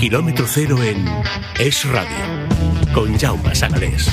Kilómetro Cero en Es Radio, con Jaume Sagalés.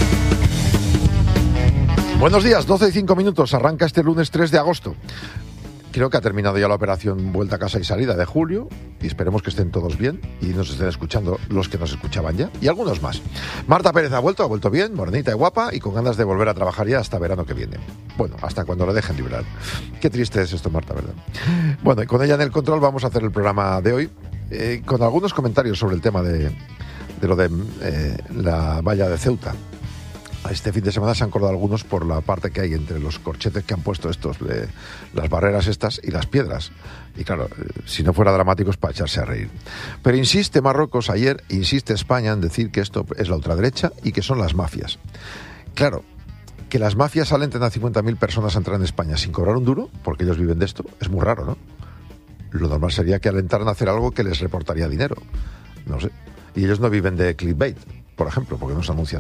Buenos días, 12 y 5 minutos. Arranca este lunes 3 de agosto. Creo que ha terminado ya la operación Vuelta a Casa y Salida de julio y esperemos que estén todos bien y nos estén escuchando los que nos escuchaban ya y algunos más. Marta Pérez ha vuelto bien, morenita y guapa y con ganas de volver a trabajar ya hasta verano que viene. Bueno, hasta cuando la dejen librar. Qué triste es esto, Marta, ¿verdad? Bueno, y con ella en el control vamos a hacer el programa de hoy con algunos comentarios sobre el tema de lo de la valla de Ceuta. Este fin de semana se han acordado algunos por la parte que hay entre los corchetes que han puesto estos, las barreras estas y las piedras. Y claro, si no fuera dramático es para echarse a reír. Pero insiste Marruecos ayer, insiste España en decir que esto es la ultraderecha y que son las mafias. Claro, que las mafias alenten a 50.000 personas a entrar en España sin cobrar un duro, porque ellos viven de esto, es muy raro, ¿no? Lo normal sería que alentaran a hacer algo que les reportaría dinero. No sé. Y ellos no viven de clickbait, por ejemplo, porque no se anuncian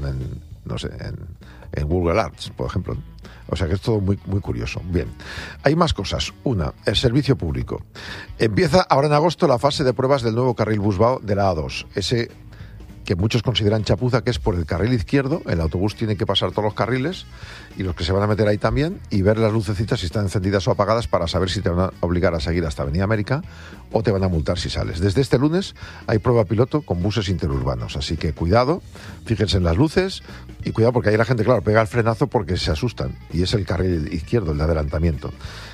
en Google Ads, por ejemplo. O sea que es todo muy, muy curioso. Bien, hay más cosas. Una, el servicio público. Empieza ahora en agosto la fase de pruebas del nuevo carril Busbao de la A2. Ese que muchos consideran chapuza, que es por el carril izquierdo. El autobús tiene que pasar todos los carriles y los que se van a meter ahí también y ver las lucecitas si están encendidas o apagadas para saber si te van a obligar a seguir hasta Avenida América o te van a multar si sales. Desde este lunes hay prueba piloto con buses interurbanos, así que cuidado, fíjense en las luces y cuidado porque ahí la gente, claro, pega el frenazo porque se asustan y es el carril izquierdo, el de adelantamiento.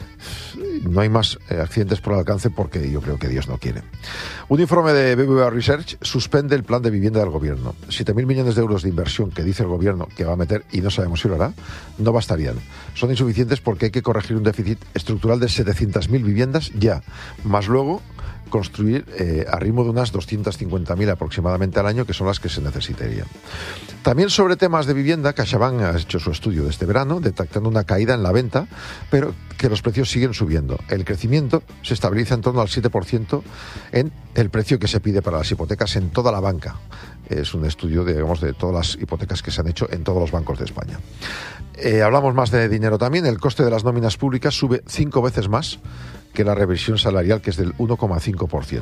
No hay más accidentes por el alcance porque yo creo que Dios no quiere. Un informe de BBVA Research suspende el plan de vivienda del gobierno. 7.000 millones de euros de inversión que dice el gobierno que va a meter y no sabemos si lo hará, no bastarían. Son insuficientes porque hay que corregir un déficit estructural de 700.000 viviendas ya, más luego construir a ritmo de unas 250.000 aproximadamente al año, que son las que se necesitarían. También sobre temas de vivienda, CaixaBank ha hecho su estudio de este verano, detectando una caída en la venta, pero que los precios siguen subiendo. El crecimiento se estabiliza en torno al 7% en el precio que se pide para las hipotecas en toda la banca. Es un estudio, digamos, de todas las hipotecas que se han hecho en todos los bancos de España. Hablamos más de dinero también. El coste de las nóminas públicas sube 5 veces más que la revisión salarial, que es del 1,5%.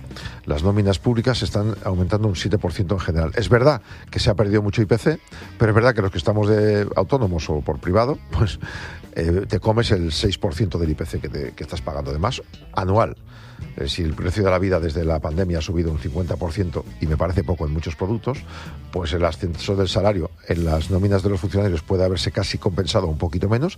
Las nóminas públicas están aumentando un 7% en general. Es verdad que se ha perdido mucho IPC, pero es verdad que los que estamos de autónomos o por privado, pues te comes el 6% del IPC que estás pagando de más anual. Si el precio de la vida desde la pandemia ha subido un 50%, y me parece poco en muchos productos, pues el ascenso del salario en las nóminas de los funcionarios puede haberse casi compensado un poquito menos.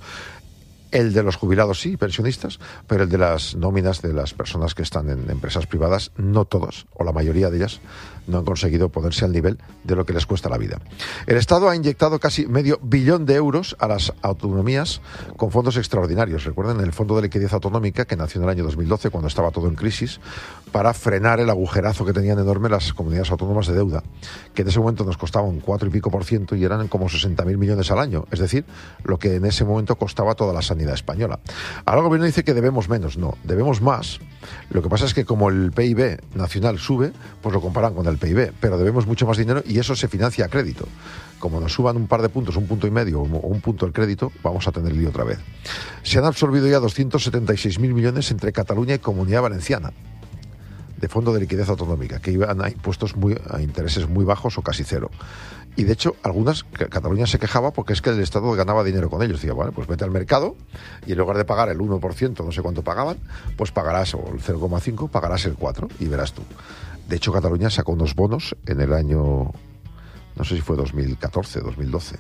El de los jubilados sí, pensionistas, pero el de las nóminas de las personas que están en empresas privadas, no todos, o la mayoría de ellas, no han conseguido ponerse al nivel de lo que les cuesta la vida. El Estado ha inyectado casi $500 millones de euros a las autonomías con fondos extraordinarios. Recuerden el Fondo de Liquidez Autonómica, que nació en el año 2012, cuando estaba todo en crisis, para frenar el agujerazo que tenían enorme las comunidades autónomas de deuda, que en ese momento nos costaba un 4 y pico por ciento y eran como 60.000 millones al año, es decir, lo que en ese momento costaba toda la sanidad española. Ahora el gobierno dice que debemos menos, no, debemos más. Lo que pasa es que como el PIB nacional sube, pues lo comparan con el PIB, pero debemos mucho más dinero y eso se financia a crédito. Como nos suban un par de puntos, 1,5 puntos o un punto el crédito, vamos a tener lío otra vez. Se han absorbido ya 276.000 millones entre Cataluña y Comunidad Valenciana de Fondo de Liquidez Autonómica, que iban a impuestos a intereses muy bajos o casi cero. Y de hecho, Cataluña se quejaba porque es que el Estado ganaba dinero con ellos. Decía, bueno, pues vete al mercado y en lugar de pagar el 1%, no sé cuánto pagaban, pues pagarás, o el 0,5%, pagarás el 4% y verás tú. De hecho, Cataluña sacó unos bonos en el año, no sé si fue 2014, 2012,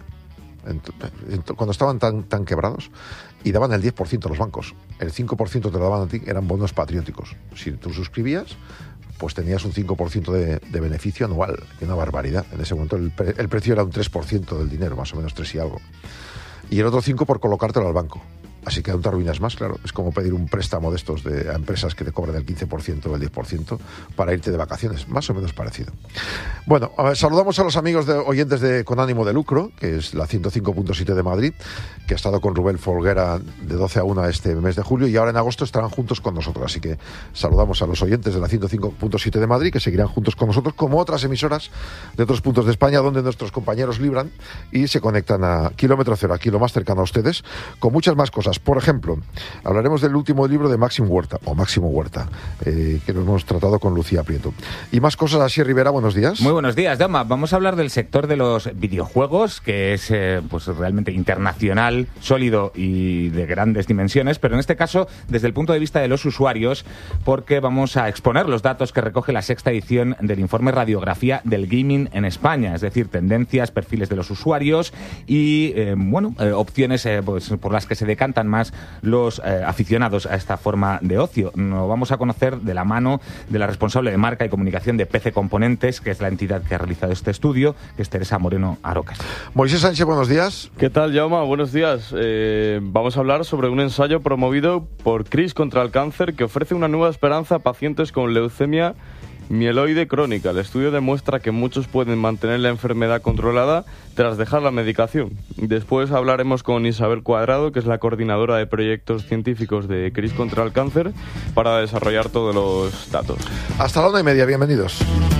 cuando estaban tan quebrados, y daban el 10% a los bancos. El 5% te lo daban a ti, eran bonos patrióticos. Si tú suscribías, pues tenías un 5% de beneficio anual, que una barbaridad. En ese momento el precio era un 3% del dinero, más o menos 3 y algo. Y el otro 5% por colocártelo al banco. Así que aún te arruinas más, claro. Es como pedir un préstamo de estos a empresas que te cobran el 15% o el 10% para irte de vacaciones. Más o menos parecido. Bueno, saludamos a los amigos oyentes de Con Ánimo de Lucro, que es la 105.7 de Madrid, que ha estado con Rubén Folguera de 12 a 1 este mes de julio y ahora en agosto estarán juntos con nosotros. Así que saludamos a los oyentes de la 105.7 de Madrid, que seguirán juntos con nosotros, como otras emisoras de otros puntos de España, donde nuestros compañeros libran y se conectan a Kilómetro Cero, aquí lo más cercano a ustedes, con muchas más cosas. cosas. Por ejemplo, hablaremos del último libro de Máximo Huerta, que lo hemos tratado con Lucía Prieto. Y más cosas. Así, Rivera, buenos días. Muy buenos días, Jaume. Vamos a hablar del sector de los videojuegos, que es pues realmente internacional, sólido y de grandes dimensiones, pero en este caso desde el punto de vista de los usuarios, porque vamos a exponer los datos que recoge la 6ª edición del informe Radiografía del Gaming en España, es decir, tendencias, perfiles de los usuarios y opciones pues, por las que se decantan más los aficionados a esta forma de ocio. Lo vamos a conocer de la mano de la responsable de marca y comunicación de PC Componentes, que es la entidad que ha realizado este estudio, que es Teresa Moreno Arocas. Moisés Sánchez, buenos días. ¿Qué tal, Jaume? Buenos días. Vamos a hablar sobre un ensayo promovido por CRIS contra el cáncer que ofrece una nueva esperanza a pacientes con leucemia mieloide crónica. El estudio demuestra que muchos pueden mantener la enfermedad controlada tras dejar la medicación. Después hablaremos con Isabel Cuadrado, que es la coordinadora de proyectos científicos de CRIS contra el cáncer, para desarrollar todos los datos. Hasta la 1:30, bienvenidos.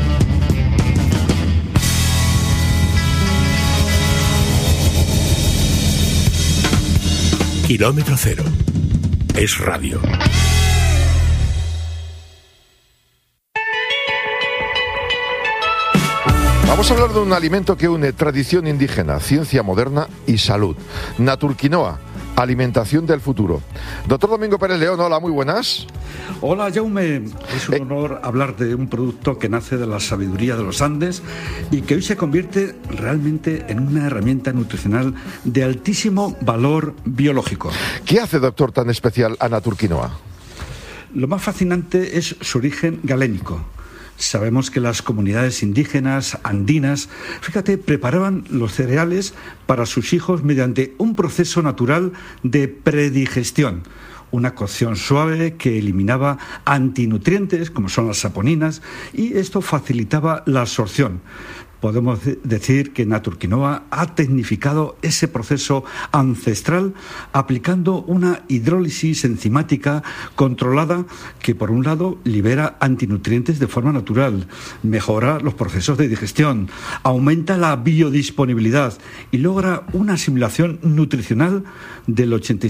Kilómetro Cero. Es radio. Vamos a hablar de un alimento que une tradición indígena, ciencia moderna y salud. Naturquinoa, alimentación del futuro. Doctor Domingo Pérez León, hola, muy buenas. Hola, Jaume. Es un honor hablar de un producto que nace de la sabiduría de los Andes y que hoy se convierte realmente en una herramienta nutricional de altísimo valor biológico. ¿Qué hace, doctor, tan especial a Naturquinoa? Lo más fascinante es su origen galénico. Sabemos que las comunidades indígenas andinas, preparaban los cereales para sus hijos mediante un proceso natural de predigestión. Una cocción suave que eliminaba antinutrientes, como son las saponinas, y esto facilitaba la absorción. Podemos decir que Naturquinoa ha tecnificado ese proceso ancestral aplicando una hidrólisis enzimática controlada que, por un lado, libera antinutrientes de forma natural, mejora los procesos de digestión, aumenta la biodisponibilidad y logra una asimilación nutricional del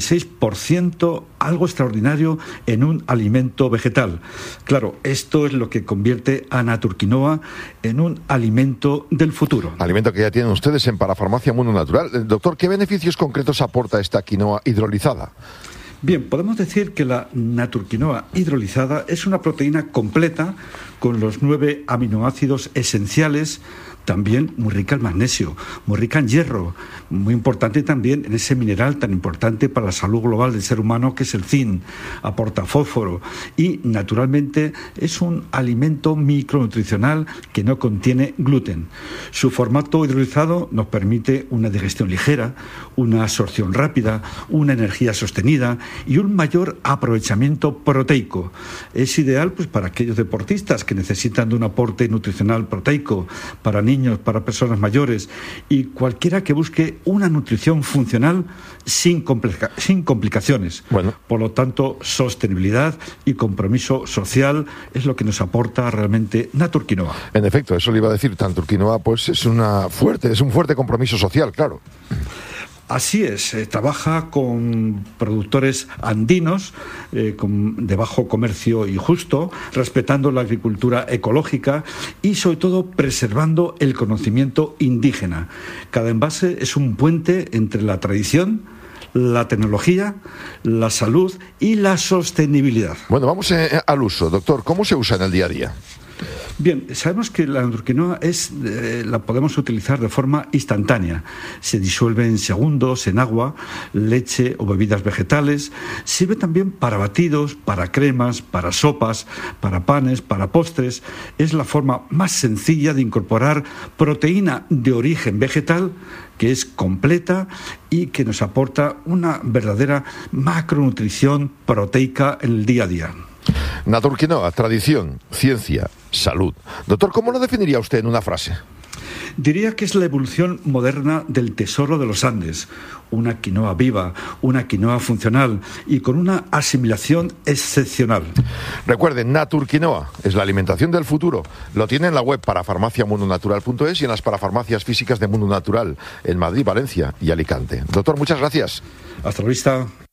86%, algo extraordinario en un alimento vegetal. Claro, esto es lo que convierte a Naturquinoa en un alimento del futuro. Alimento que ya tienen ustedes en Parafarmacia Mundo Natural. Doctor, ¿qué beneficios concretos aporta esta quinoa hidrolizada? Bien, podemos decir que la Naturquinoa hidrolizada es una proteína completa con los 9 aminoácidos esenciales, también muy rica en magnesio, muy rica en hierro, muy importante también en ese mineral tan importante para la salud global del ser humano que es el zinc, aporta fósforo y naturalmente es un alimento micronutricional que no contiene gluten. Su formato hidrolizado nos permite una digestión ligera, una absorción rápida, una energía sostenida y un mayor aprovechamiento proteico. Es ideal pues para aquellos deportistas que necesitan de un aporte nutricional proteico, para niños, para personas mayores y cualquiera que busque una nutrición funcional sin complicaciones. Bueno. Por lo tanto, sostenibilidad y compromiso social es lo que nos aporta realmente Naturquinoa. En efecto, eso le iba a decir, Naturquinoa pues es un fuerte compromiso social, claro. Así es, trabaja con productores andinos de bajo comercio y justo, respetando la agricultura ecológica y sobre todo preservando el conocimiento indígena. Cada envase es un puente entre la tradición, la tecnología, la salud y la sostenibilidad. Bueno, vamos al uso. Doctor, ¿cómo se usa en el día a día? Bien, sabemos que la Naturquinoa la podemos utilizar de forma instantánea. Se disuelve en segundos en agua, leche o bebidas vegetales. Sirve también para batidos, para cremas, para sopas, para panes, para postres. Es la forma más sencilla de incorporar proteína de origen vegetal que es completa y que nos aporta una verdadera macronutrición proteica en el día a día. Naturquinoa, tradición, ciencia, salud. Doctor, ¿cómo lo definiría usted en una frase? Diría que es la evolución moderna del tesoro de los Andes. Una quinoa viva, una quinoa funcional y con una asimilación excepcional. Recuerden, Naturquinoa es la alimentación del futuro. Lo tiene en la web parafarmaciamundonatural.es y en las parafarmacias físicas de Mundo Natural en Madrid, Valencia y Alicante. Doctor, muchas gracias. Hasta la vista.